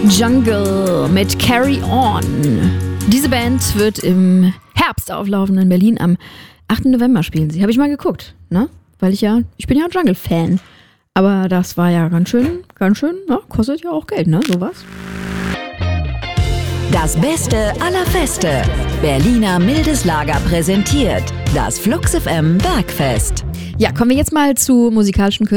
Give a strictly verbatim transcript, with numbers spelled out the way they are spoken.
Jungle mit Carry On. Diese Band wird im Herbst auflaufen in Berlin. Am achten November spielen sie. Habe ich mal geguckt, ne? Weil ich ja, ich bin ja Jungle-Fan. Aber das war ja ganz schön, ganz schön, ja, kostet ja auch Geld, ne? Sowas. Das Beste aller Feste. Berliner Mildes Lager präsentiert das Flux F M Bergfest. Ja, kommen wir jetzt mal zu musikalischen Künstlern.